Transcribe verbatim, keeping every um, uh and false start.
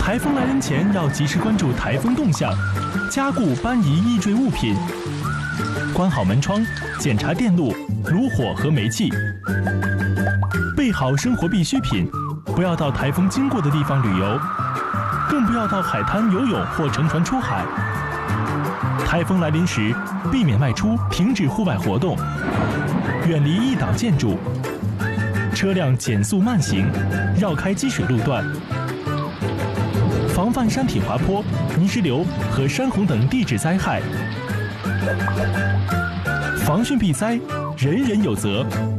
台风来临前要及时关注台风动向，加固搬移易坠物品，关好门窗，检查电路、炉火和煤气，备好生活必需品，不要到台风经过的地方旅游，更不要到海滩游泳或乘船出海。台风来临时，避免外出，停止户外活动，远离易倒建筑，车辆减速慢行，绕开积水路段，防范山体滑坡、泥石流和山洪等地质灾害。防汛避灾，人人有责。